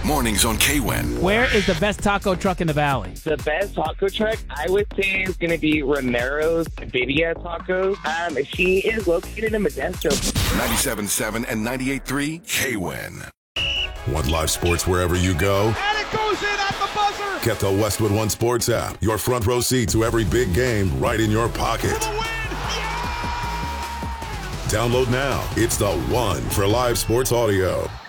Mornings on KWIN. Where is the best taco truck in the valley? The best taco truck, I would say, is going to be Romero's Birria Tacos. She is located in Modesto. 97.7 and 98.3 KWIN. Want live sports wherever you go? And it goes in at the buzzer! Get the Westwood One Sports app. Your front row seat to every big game right in your pocket. For the win! Yeah! Download now. It's the one for live sports audio.